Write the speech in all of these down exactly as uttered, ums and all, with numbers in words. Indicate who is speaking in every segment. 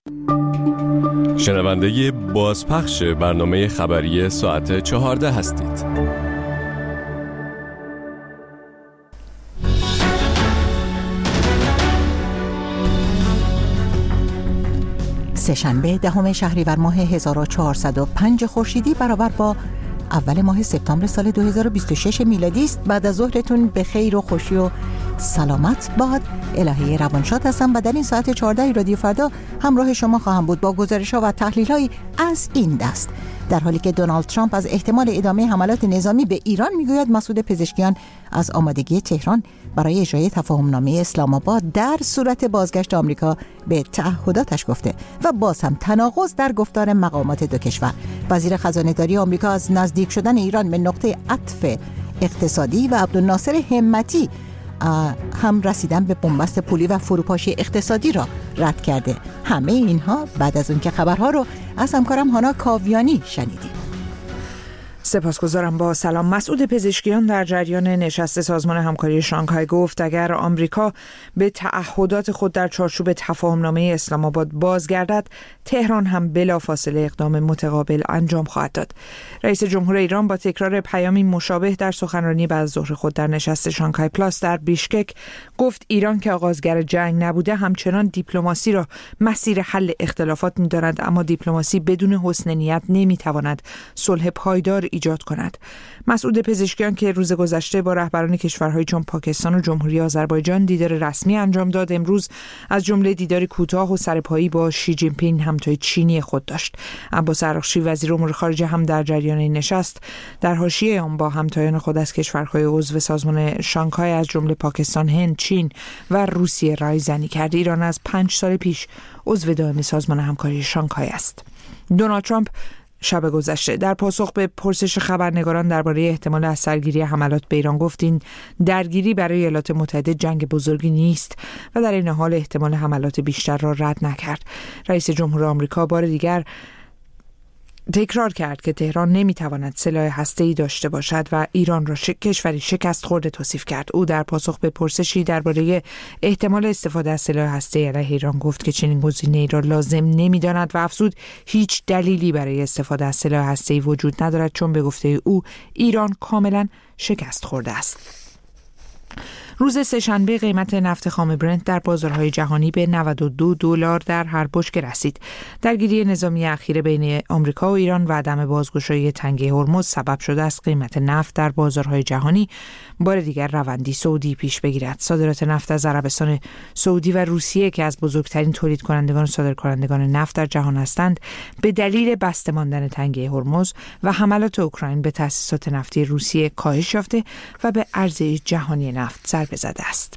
Speaker 1: شنونده بازپخش برنامه خبری ساعت چهارده هستید.
Speaker 2: سه‌شنبه دهم شهریور ماه هزار و چهارصد و پنج خورشیدی برابر با اول ماه سپتامبر سال دو هزار و بیست و شش میلادی است. بعد از ظهرتون به خیر و خوشی و سلامت باد. الهه روانشاد هستم و در این ساعت چهارده رادیو فردا همراه شما خواهم بود با گزارش‌ها و تحلیل‌هایی از این دست. در حالی که دونالد ترامپ از احتمال ادامه حملات نظامی به ایران میگوید، مسعود پزشکیان از آمادگی تهران برای اجرای تفاهمنامه اسلام آباد در صورت بازگشت آمریکا به تعهداتش گفته و باز هم تناقض در گفتار مقامات دو کشور. وزیر خزانه‌داری آمریکا از نزدیک شدن ایران به نقطه عطف اقتصادی و عبدالناصر همتی هم رسیدن به بنبست پولی و فروپاشی اقتصادی را رد کرده. همه اینها بعد از اون که خبرها رو از همکارم هانا کاویانی شنیدیم.
Speaker 3: سپاسگزارم. با سلام. مسعود پزشکیان در جریان نشست سازمان همکاری شانگهای گفت اگر آمریکا به تعهدات خود در چارچوب تفاهمنامه اسلام آباد بازگردد، تهران هم بلافاصله اقدام متقابل انجام خواهد داد. رئیس جمهور ایران با تکرار پیامی مشابه در سخنرانی بعد از ظهر خود در نشست شانگهای پلاس در بیشکک گفت ایران که آغازگر جنگ نبوده همچنان دیپلماسی را مسیر حل اختلافات می‌داند، اما دیپلماسی بدون حسن نیت نمی‌تواند صلح پایدار ایجاد کند. مسعود پزشکیان که روز گذشته با رهبران کشورهای چون پاکستان و جمهوری آذربایجان دیدار رسمی انجام داد، امروز از جمله دیداری کوتاه و سرپایی با شی جین پینگ همتای چینی خود داشت. عباس عراقچی وزیر امور خارجه هم در جریان این نشست در حاشیه آن با همتایان خود از کشورهای عضو سازمان شانگهای از جمله پاکستان، هند، چین و روسیه رایزنی کرد. ایران از پنج سال پیش عضو دائم سازمان همکاری شانگهای است. دونالد ترامپ شب گذشته در پاسخ به پرسش خبرنگاران درباره احتمال از سرگیری حملات به ایران گفت این درگیری برای ایالات متحده جنگ بزرگی نیست و در این حال احتمال حملات بیشتر را رد نکرد. رئیس جمهور آمریکا بار دیگر تکرار کرد که تهران نمیتواند سلاح هسته‌ای داشته باشد و ایران را شک... کشوری شکست خورده توصیف کرد. او در پاسخ به پرسشی درباره احتمال استفاده از سلاح هسته‌ای علیه ایران گفت که چنین گزینه‌ای را لازم نمی‌داند و افزود هیچ دلیلی برای استفاده از سلاح هسته‌ای وجود ندارد، چون به گفته او ایران کاملا شکست خورده است. روز سه‌شنبه قیمت نفت خام برنت در بازارهای جهانی به نود و دو دلار در هر بشکه رسید. درگیری نظامی اخیر بین آمریکا و ایران و عدم بازگشایی تنگه هرمز سبب شده است قیمت نفت در بازارهای جهانی بار دیگر روندی صعودی پیش بگیرد. صادرات نفت از عربستان سعودی و روسیه که از بزرگترین تولید کنندگان و صادرکنندگان نفت در جهان هستند، به دلیل بسته ماندن تنگه هرمز و حملات اوکراین به تأسیسات نفتی روسیه کاهش یافته و به عرضه جهانی نفت ضربه زده است.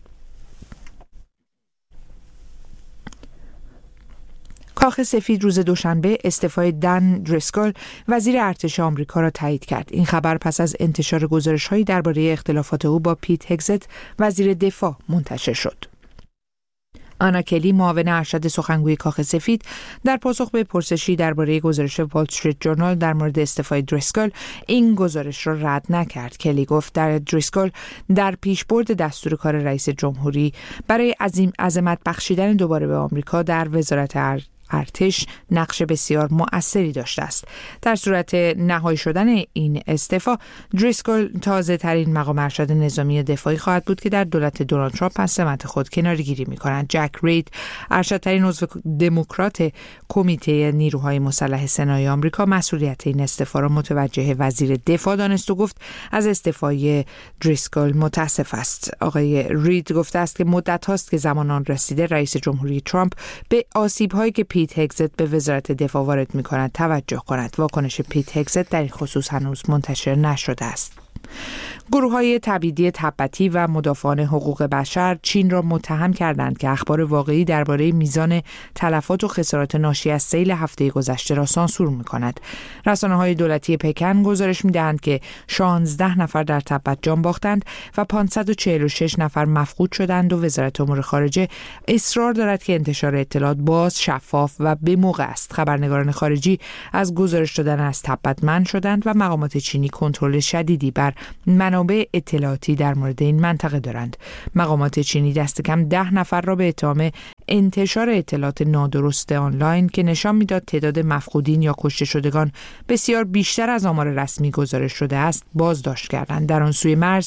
Speaker 3: کاخ سفید روز دوشنبه استعفای دن دریسکل وزیر ارتش آمریکا را تایید کرد. این خبر پس از انتشار گزارش‌هایی درباره اختلافات او با پیت هگزت وزیر دفاع منتشر شد. آنا کلی معاون ارشد سخنگوی کاخ سفید در پاسخ به پرسشی درباره گزارش وال استریت ژورنال در مورد استعفای دریسکل این گزارش را رد نکرد. کلی گفت در دریسکل در پیشبرد دستور کار رئیس جمهوری برای عظیم عظمت بخشیدن دوباره به آمریکا در وزارت ارتش ارتش نقش بسیار مؤثری داشته است. در صورت نهایی شدن این استعفا، دریسکل تازه ترین مقام ارشد نظامی دفاعی خواهد بود که در دولت دونالد ترامپ از سمت خود کناره‌گیری می‌کند. جک رید، ارشدترین عضو دموکرات کمیته نیروهای مسلح سنای آمریکا، مسئولیت این استعفا را متوجه وزیر دفاع دانست و گفت از استعفای دریسکل متاسف است. آقای رید گفته است که مدت هاست که زمان آن رسیده رئیس جمهوری ترامپ به آسیب‌هایی که پیت هگزت به وزارت دفاع وارد می‌کند توجه کند. واکنش پیت هگزت در این خصوص هنوز منتشر نشده است. گروه‌های تبعیدی تبتی و مدافعان حقوق بشر چین را متهم کردند که اخبار واقعی درباره میزان تلفات و خسارات ناشی از سیل هفته گذشته را سانسور می‌کند. رسانه‌های دولتی پکن گزارش می‌دهند که شانزده نفر در تبت جان باختند و پانصد و چهل و شش نفر مفقود شدند و وزارت امور خارجه اصرار دارد که انتشار اطلاعات باز، شفاف و به موقع است. خبرنگاران خارجی از گزارش دادن از تبت منع شدند و مقامات چینی کنترل شدیدی بر بیشتر منابع اطلاعاتی در مورد این منطقه دارند. مقامات چینی دست کم ده نفر را به اتهام انتشار اطلاعات نادرست آنلاین که نشان میداد تعداد مفقودین یا کشته شدگان بسیار بیشتر از آمار رسمی گزارش شده است بازداشت کردند. در آن سوی مرز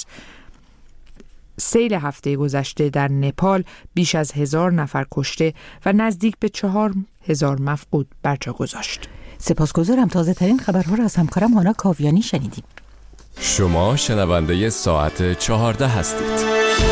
Speaker 3: سیل هفته گذشته در نپال بیش از هزار نفر کشته و نزدیک به چهار هزار مفقود برجا گذاشت.
Speaker 2: سپاسگزارم. تازه ترین خبرها را از همکارم هانا کاویانی شنیدیم.
Speaker 1: شما شنونده ساعت چهارده هستید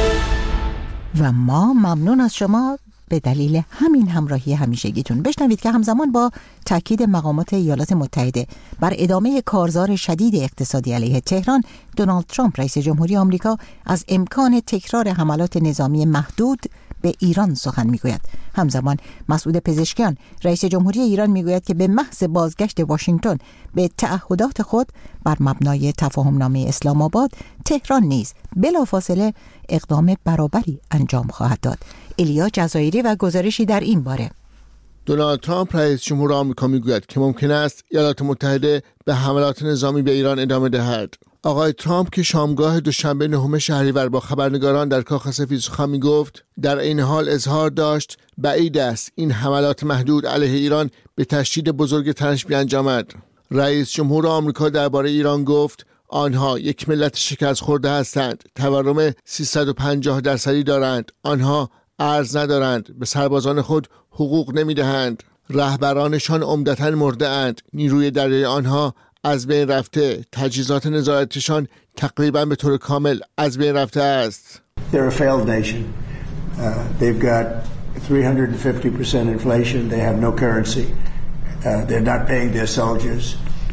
Speaker 2: و ما ممنون از شما به دلیل همین همراهی همیشگیتون. بشنوید که همزمان با تاکید مقامات ایالات متحده بر ادامه کارزار شدید اقتصادی علیه تهران، دونالد ترامپ رئیس جمهوری آمریکا از امکان تکرار حملات نظامی محدود به ایران سخن میگوید. همزمان مسعود پزشکیان رئیس جمهوری ایران میگوید که به محض بازگشت واشنگتن به تعهدات خود بر مبنای تفاهمنامه اسلام آباد، تهران نیز بلافاصله اقدام برابری انجام خواهد داد. ایلیا جزایری و گزارشی در این باره.
Speaker 4: دونالد ترامپ رئیس جمهور آمریکا میگوید که ممکن است ایالات متحده به حملات نظامی به ایران ادامه دهد. آقای ترامپ که شامگاه دوشنبه نهم شهریور با خبرنگاران در کاخ سفید سخن میگفت، در این حال اظهار داشت بعید است این حملات محدود علیه ایران به تشدید بزرگ تنش بیانجامد. رئیس جمهور آمریکا درباره ایران گفت آنها یک ملت شکست خورده هستند، تورم سیصد و پنجاه درصدی دارند، آنها ارز ندارند، به سربازان خود حقوق نمیدهند، رهبرانشان عمدتاً مرده اند، نیروی دریایی آنها از بین رفته، تجهیزات نظارتشان تقریباً به طور کامل از بین رفته است.
Speaker 5: They're a failed nation. Uh, they've got three hundred fifty percent inflation. They have no currency. Uh, they're not paying their soldiers.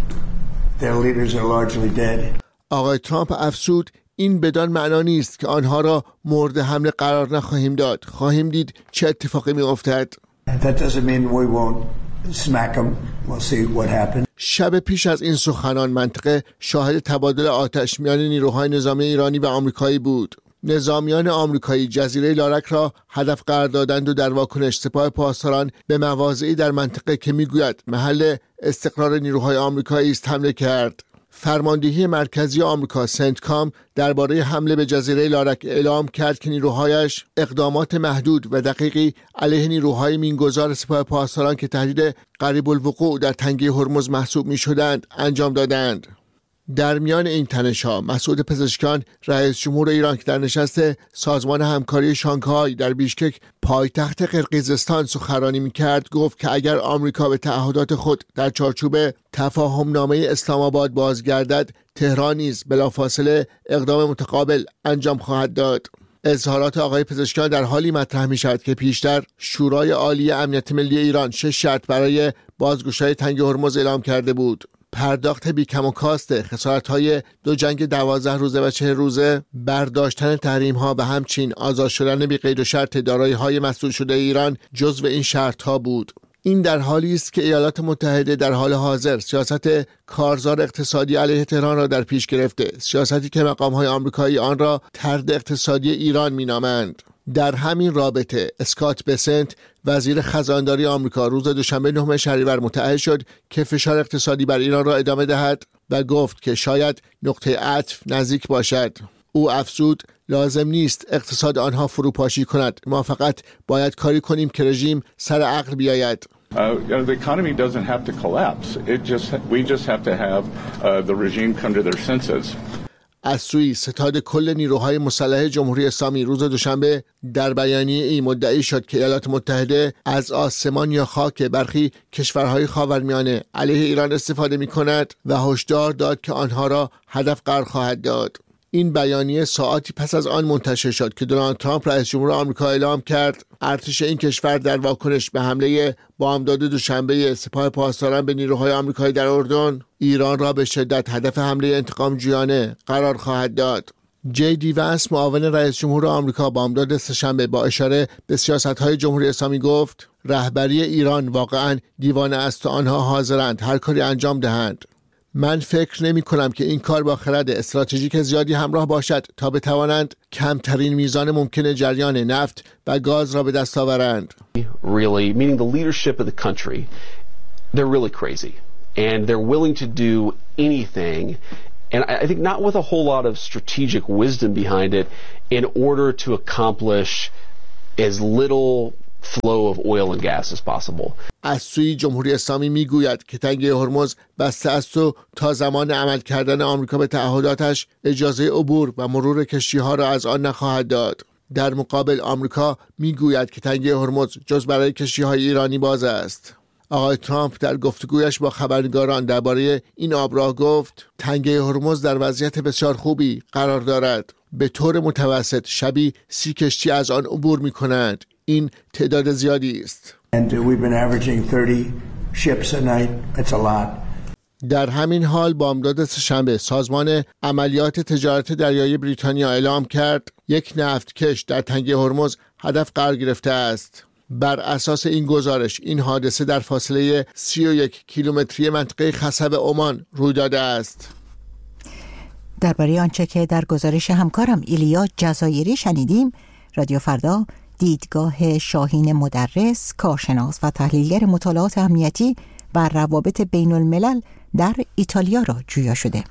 Speaker 5: Their leaders are largely dead.
Speaker 4: آقای ترامپ افزود این بدان معنا نیست که آنها را مورد حمله قرار نخواهیم داد. خواهیم دید چه اتفاقی می افتد.
Speaker 5: That doesn't mean we won't smack them. We'll see what happens.
Speaker 4: شب پیش از این سخنان منطقه شاهد تبادل آتش میان نیروهای نظامی ایرانی و آمریکایی بود. نظامیان آمریکایی جزیره لارک را هدف قرار دادند و در واکنش سپاه پاسداران به مواضعی در منطقه که میگوید محل استقرار نیروهای آمریکایی است حمله کرد. فرماندهی مرکزی آمریکا سنتکام درباره حمله به جزیره لارک اعلام کرد که نیروهایش اقدامات محدود و دقیقی علیه نیروهای مینگذار سپاه پاسداران که تهدید قریب الوقوع در تنگه هرمز محسوب می‌شدند انجام دادند. در میان این تنش‌ها مسعود پزشکیان رئیس جمهور ایران که در نشست سازمان همکاری شانگهای در بیشکک پایتخت قرقیزستان سخنرانی می‌کرد گفت که اگر آمریکا به تعهدات خود در چارچوب تفاهمنامه اسلام آباد بازگردد، تهران نیز بلافاصله اقدام متقابل انجام خواهد داد. اظهارات آقای پزشکیان در حالی مطرح می‌شود که پیشتر شورای عالی امنیت ملی ایران شش شرط برای بازگشایی تنگ هرمز اعلام کرده بود: پرداخت بیکم و کاست خسارت‌های دو جنگ دوازده روزه و چهل روزه، برداشتن تحریم‌ها و همچنین آزاد شدن بی قید و شرط دارایی‌های مسدود شده ایران جزو این شرط‌ها بود. این در حالی است که ایالات متحده در حال حاضر سیاست کارزار اقتصادی علیه تهران را در پیش گرفته، سیاستی که مقام‌های آمریکایی آن را طرد اقتصادی ایران می‌نامند. در همین رابطه اسکات بسنت وزیر خزانداری آمریکا روز دوشنبه نهم شهریور متعهد شد که فشار اقتصادی بر ایران را ادامه دهد و گفت که شاید نقطه عطف نزدیک باشد. او افزود لازم نیست اقتصاد آنها فروپاشی کند، ما فقط باید کاری کنیم که رژیم سر عقل بیاید.
Speaker 6: Uh, the economy doesn't have to collapse. It just we just have to have uh, the regime come to their senses.
Speaker 4: از سوی ستاد کل نیروهای مسلح جمهوری اسلامی روز دوشنبه در بیانیه ای مدعی شد که ایالات متحده از آسمان یا خاک برخی کشورهای خاورمیانه علیه ایران استفاده می کند و هشدار داد که آنها را هدف قرار خواهد داد. این بیانیه ساعتی پس از آن منتشر شد که دونالد ترامپ رئیس جمهور آمریکا اعلام کرد ارتش این کشور در واکنش به حمله بامداد دوشنبه سپاه پاسداران به نیروهای آمریکایی در اردن، ایران را به شدت هدف حمله انتقام جویانه قرار خواهد داد. جی دی وانس معاون رئیس جمهور آمریکا بامداد سه‌شنبه با اشاره به سیاست‌های جمهوری اسلامی گفت رهبری ایران واقعاً دیوانه است و آنها حاضرند هر کاری انجام دهند. من فکر نمی کنم که این کار با خرد استراتژیک زیادی همراه باشد تا بتوانند کمترین میزان ممکن جریان نفت و گاز را به دست آورند.
Speaker 7: Really, meaning the leadership of the country, they're really crazy and they're willing to do anything and I think not with a whole lot of strategic wisdom behind it, in order to accomplish as little flow of oil and gas as possible.
Speaker 4: از سوی جمهوری اسلامی میگوید که تنگه هرمز بسته است و تا زمان عمل کردن آمریکا به تعهداتش اجازه عبور و مرور کشتی‌ها را از آن نخواهد داد. در مقابل آمریکا میگوید که تنگه هرمز جز برای کشتی‌های ایرانی باز است. آقای ترامپ در گفتگویش با خبرنگاران درباره این آبراه گفت تنگه هرمز در وضعیت بسیار خوبی قرار دارد. به طور متوسط شبی سی کشتی از آن عبور می‌کنند. این تعداد زیادی است.
Speaker 5: And we've been averaging thirty ships a night. It's a lot.
Speaker 4: در همین حال بامداد سه‌شنبه سازمان عملیات تجارت دریایی بریتانیا اعلام کرد یک نفتکش در تنگه هرمز هدف قرار گرفته است. بر اساس این گزارش این حادثه در فاصله سی و یک کیلومتری منطقه خصب عمان روی داده است.
Speaker 2: درباره آنچه که در گزارش همکارم ایلیا جزایری شنیدیم، رادیو فردا دیدگاه شاهین مدرس، کارشناس و تحلیلگر مطالعات امنیتی و روابط بین الملل در ایتالیا را جویا شده.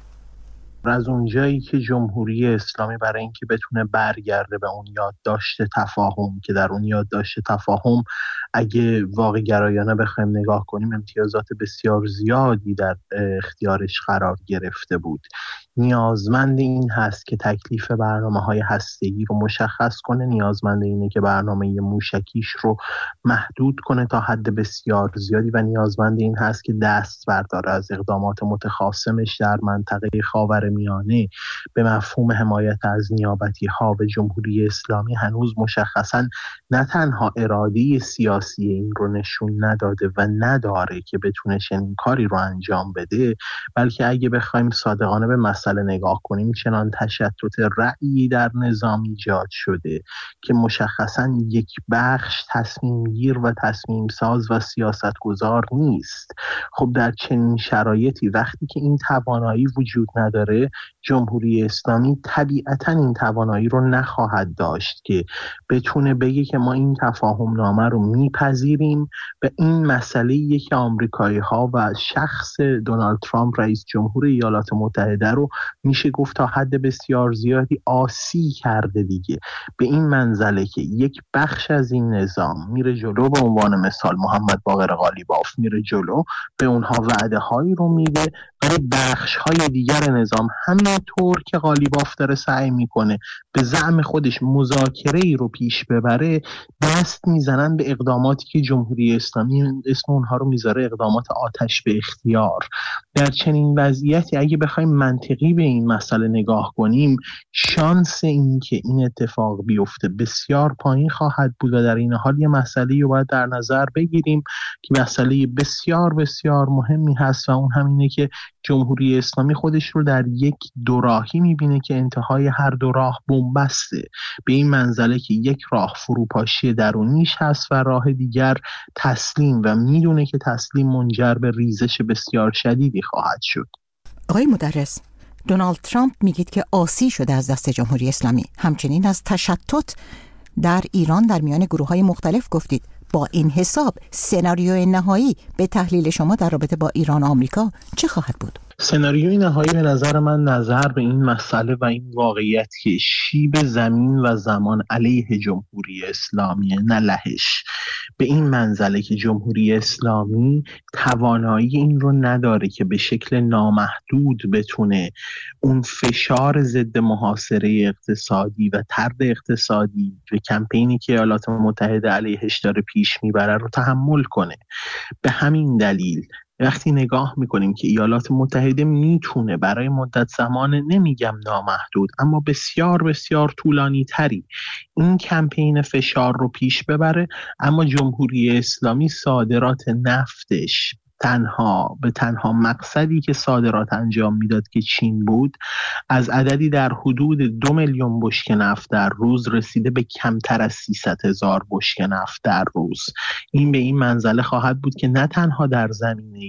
Speaker 8: از اونجایی که جمهوری اسلامی برای اینکه بتونه برگرده به اون یادداشت تفاهم که در اون یادداشت تفاهم اگه واقع گرایانه بخوایم نگاه کنیم امتیازات بسیار زیادی در اختیارش قرار گرفته بود، نیازمند این هست که تکلیف برنامه‌های هسته‌ای رو مشخص کنه، نیازمند اینه که برنامه موشکیش رو محدود کنه تا حد بسیار زیادی و نیازمند این هست که دست برداره از اقدامات متخاصمش در منطقه خاورمیانه. به مفهوم حمایت از نیابتی‌ها و جمهوری اسلامی هنوز مشخصاً نه تنها اراده سیاسی این رو نشون نداده و نداره که بتونه چنین کاری رو انجام بده، بلکه اگه بخوایم صادقانه به مسئله نگاه کنیم چنان تشتت رأیی در نظام ایجاد شده که مشخصاً یک بخش تصمیم گیر و تصمیم ساز و سیاستگزار نیست. خب در چنین شرایطی وقتی که این توانایی وجود نداره، جمهوری اسلامی طبیعتاً این توانایی رو نخواهد داشت که بتونه بگه که ما این تفاهم نامه رو میپذیریم و این مسئله که آمریکایی ها و شخص دونالد ترامپ رئیس جمهور ایالات متحده رو میشه گفت تا حد بسیار زیادی آسی کرده دیگه. به این منزله که یک بخش از این نظام میره جلو، به عنوان مثال محمد باقر قالیباف میره جلو، به اونها وعده هایی رو میده، ولی بخش های دیگر نظام همینطور که قالیباف داره سعی میکنه به زعم خودش مذاکره ای رو پیش ببره، دست میزنن به اقداماتی که جمهوری اسلامی اسم اونها رو میذاره اقدامات آتش به اختیار. در چنین وضعیتی اگه بخوایم منطقی به این مسئله نگاه کنیم، شانس این که این اتفاق بیفته بسیار پایین خواهد بود و در این حال یه مسئله رو باید در نظر بگیریم که مسئله بسیار بسیار مهمی هست و اون همینه که جمهوری اسلامی خودش رو در یک دوراهی میبینه که انتهای هر دو راه بنبسته، به این منزله که یک راه فروپاشی درونیش هست و راه دیگر تسلیم و میدونه که تسلیم منجر به ریزش بسیار شدیدی خواهد شد.
Speaker 2: آقای مدرس، دونالد ترامپ میگید که آسی شده از دست جمهوری اسلامی، همچنین از تشتت در ایران در میان گروه‌های مختلف گفتید. با این حساب سناریوی نهایی به تحلیل شما در رابطه با ایران و آمریکا چه خواهد بود؟
Speaker 8: سناریوی نهایی به نظر من نظر به این مسئله و این واقعیت که شیب زمین و زمان علیه جمهوری اسلامی نه لهش، به این منزله که جمهوری اسلامی توانایی این رو نداره که به شکل نامحدود بتونه اون فشار ضد محاصره اقتصادی و طرد اقتصادی و کمپینی که ایالات متحده علیهش داره پیش میبره رو تحمل کنه. به همین دلیل وقتی نگاه میکنیم که ایالات متحده میتونه برای مدت زمان نمیگم نامحدود اما بسیار بسیار طولانی تری این کمپین فشار رو پیش ببره، اما جمهوری اسلامی صادرات نفتش تنها به تنها مقصدی که صادرات انجام میداد که چین بود، از عددی در حدود دو میلیون بشکه نفت در روز رسیده به کمتر از سیصد هزار بشکه نفت در روز. این به این منزله خواهد بود که نه تنها در زمینه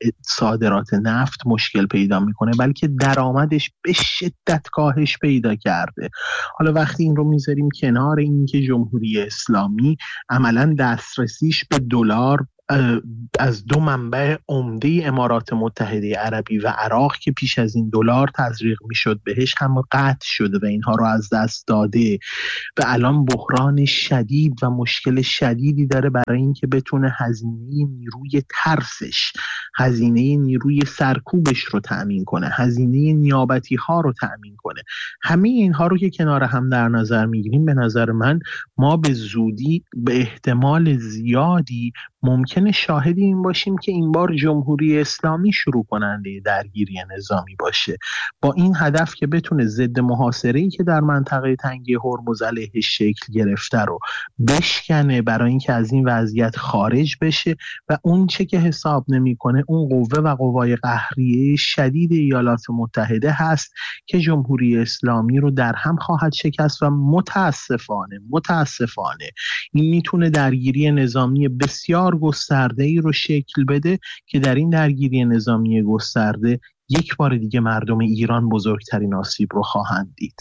Speaker 8: صادرات نفت مشکل پیدا میکنه، بلکه درآمدش به شدت کاهش پیدا کرده. حالا وقتی این رو میذاریم کنار، این که جمهوری اسلامی عملاً دسترسیش به دلار از دو منبع عمده امارات متحده عربی و عراق که پیش از این دلار تزریق میشد بهش هم قطع شده و اینها رو از دست داده و الان بحران شدید و مشکل شدیدی داره برای اینکه بتونه هزینه نیروی ترسش، هزینه نیروی سرکوبش رو تأمین کنه، هزینه نیابتی ها رو تأمین کنه. همه اینها رو که کنار هم در نظر میگیریم به نظر من ما به زودی به احتمال زیادی ممکنه شاهد این باشیم که این بار جمهوری اسلامی شروع کننده درگیری نظامی باشه، با این هدف که بتونه ضد محاصره‌ای که در منطقه تنگه هرمز علیهش شکل گرفته رو بشکنه، برای اینکه از این وضعیت خارج بشه و اون چه که حساب نمی‌کنه اون قوه و قوای قهریه شدید ایالات متحده هست که جمهوری اسلامی رو در هم خواهد شکست و متاسفانه متاسفانه این میتونه درگیری نظامی بسیار گسترده‌ای رو شکل بده که در این درگیری نظامی گسترده یک بار دیگه مردم ایران بزرگترین آسیب رو خواهند دید.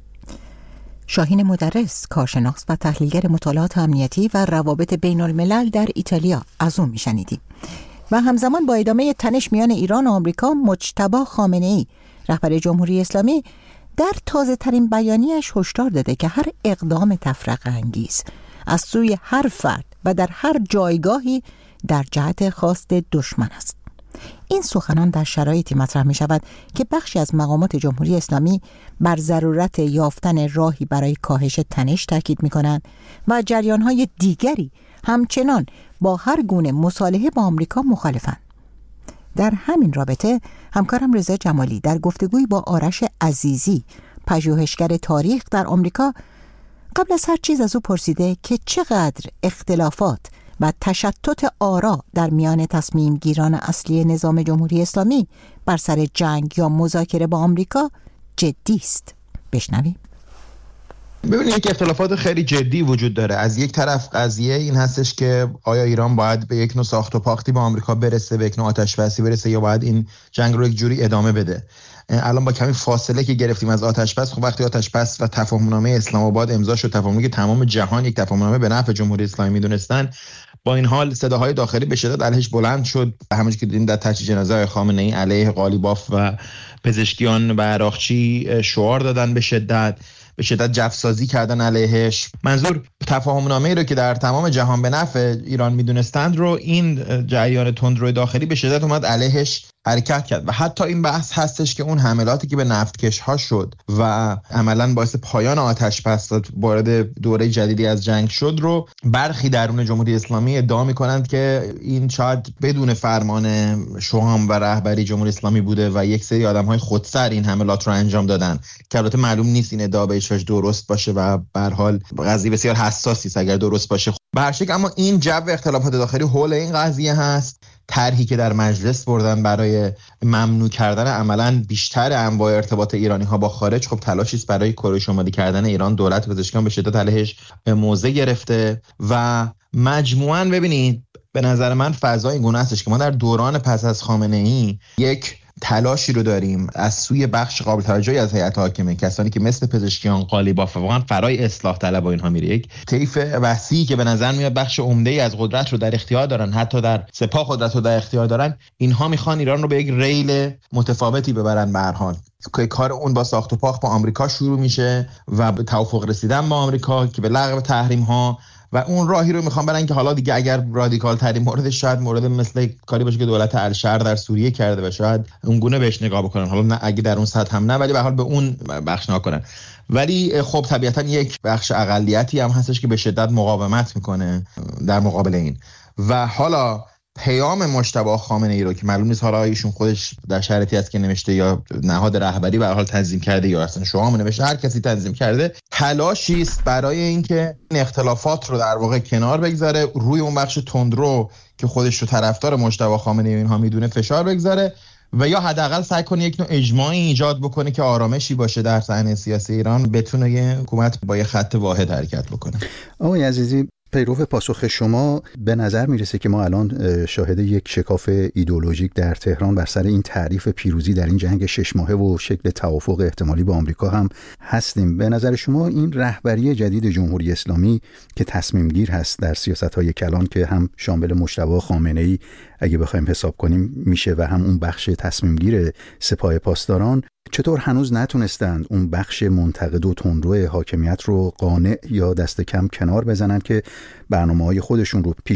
Speaker 2: شاهین مدرس، کارشناس و تحلیلگر مطالعات امنیتی و روابط بین الملل در ایتالیا، از اون میشنیدیم. و همزمان با ادامه تنش میان ایران و آمریکا، مجتبی خامنه‌ای رهبر جمهوری اسلامی در تازه ترین بیانیه‌اش هشدار داده که هر اقدام تفرقه انگیز از سوی هر فرد و در هر جایگاهی در جهت خواست دشمن است. این سخنان در شرایطی مطرح می شود که بخشی از مقامات جمهوری اسلامی بر ضرورت یافتن راهی برای کاهش تنش تاکید می کنند و جریان‌های دیگری همچنان با هر گونه مصالحه با آمریکا مخالفند. در همین رابطه همکارم رضا جمالی در گفتگوی با آرش عزیزی، پژوهشگر تاریخ در آمریکا، قبل از هر چیز از او پرسیده که چقدر اختلافات و تشتت آرا در میان تصمیم گیران اصلی نظام جمهوری اسلامی بر سر جنگ یا مذاکره با آمریکا جدی است. بشنویم.
Speaker 9: ببینید که اختلافات خیلی جدی وجود داره. از یک طرف قضیه این هستش که آیا ایران باید به یک نوع ساخت و پاختی با آمریکا برسه، به یک نوع آتش بسی برسه، یا باید این جنگ رو یک جوری ادامه بده. الان با کمی فاصله که گرفتیم از آتش بس، خب وقتی آتش بس و تفاهمنامه اسلام آباد امضا شد، تفاهمی که تمام جهان یک تفاهمنامه به نفع جمهوری اسلامی میدونستن، با این حال صداهای داخلی به شدت علیهش بلند شد. همونجوری که دیدیم در تجهیز جنازه خامنه‌ای علیه قالیباف و پزشکیان و عراقچی شعار دادن، به شدت به شدت جفسازی کردن علیهش. منظور تفاهمنامه‌ای رو که در تمام جهان به نفع ایران میدونستند رو این جریان تندرو داخلی به شدت اومد علیهش حرکت کرد و حتی این بحث هستش که اون حملاتی که به نفتکش ها شد و عملاً باعث پایان آتش بس وارد دوره جدیدی از جنگ شد رو برخی درون جمهوری اسلامی ادعا می‌کنند که این شاید بدون فرمان شوام و رهبری جمهوری اسلامی بوده و یک سری آدم‌های خودسر این حملات رو انجام دادن، که البته معلوم نیست این ادعا به هیچ وجه درست باشه و به هر حال قضیه بسیار حساسی است اگر درست باشه. به هر شکل اما این جو اختلافات داخلی حول این قضیه هست. طرحی که در مجلس بردن برای ممنوع کردن عملاً بیشتر انواع ارتباط ایرانی‌ها با خارج، خب تلاشی است برای کره شمالی کردن ایران. دولت پزشکیان به شدت علیهش موضع گرفته و مجموعاً ببینید به نظر من فضای این گونه هستش که ما در دوران پس از خامنه‌ای یک تلاشی رو داریم از سوی بخش قابل توجهی از هیئت حاکمه، کسانی که مثل پزشکیان، قالیباف، واقعا فرای اصلاح طلب و اینها میره، یک طیف وسیعی که به نظر میاد بخش عمده‌ای از قدرت رو در اختیار دارن، حتی در سپاه قدرت رو در اختیار دارن، اینها میخوان ایران رو به یک ریل متفاوتی ببرن. به هر حال که کار اون با ساخت و پاخت با آمریکا شروع میشه و به توافق رسیدن با آمریکا که به لغو تحریم ها و اون راهی رو میخوان برن که حالا دیگه اگر رادیکال ترین مورد شاید مورد مثل کاری باشه که دولت الشر در سوریه کرده و شاید اون گونه بهش نگاه بکنن، حالا نه اگه در اون سطح هم نه، ولی به هر حال به اون بخش نکنن. ولی خب طبیعتا یک بخش اقلیتی هم هستش که به شدت مقاومت میکنه در مقابل این. و حالا پیام مجتبی خامنه‌ای رو که معلوم نیست حالا ایشون خودش در شرایطی است که نوشته یا نهاد رهبری به هر حال تنظیم کرده یا اصلا شما هم نوشته، هر کسی تنظیم کرده، تلاشی است برای اینکه این اختلافات رو در واقع کنار بگذاره، روی اون بخش تندرو که خودش رو طرفدار مجتبی خامنه‌ای اینها میدونه فشار بگذاره و یا حداقل سعی کنه یک نوع اجماعی ایجاد بکنه که آرامشی باشه در صحنه سیاسی ایران، بتونه یه حکومت با یه خط واحد حرکت بکنه.
Speaker 10: آقای عزیزی، پیرو پاسخ شما به نظر میرسه که ما الان شاهد یک شکاف ایدئولوژیک در تهران بر سر این تعریف پیروزی در این جنگ شش ماهه و شکل توافق احتمالی با آمریکا هم هستیم. به نظر شما این رهبری جدید جمهوری اسلامی که تصمیم گیر هست در سیاست‌های کلان که هم شامل مجتبی خامنه‌ای اگه بخوایم حساب کنیم میشه و هم اون بخش تصمیم گیر سپاه پاسداران، چطور هنوز نتونستند اون بخش منتقد و تندرو حاکمیت رو قانع یا دست کم کنار بزنن که برنامه‌های خودشون رو پیش